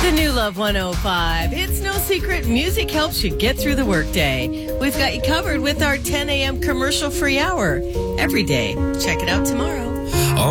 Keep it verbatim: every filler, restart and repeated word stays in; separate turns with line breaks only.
The new Love one oh five. It's no secret music helps you get through the workday. We've got you covered with our ten a.m. commercial-free hour every day. Check it out tomorrow.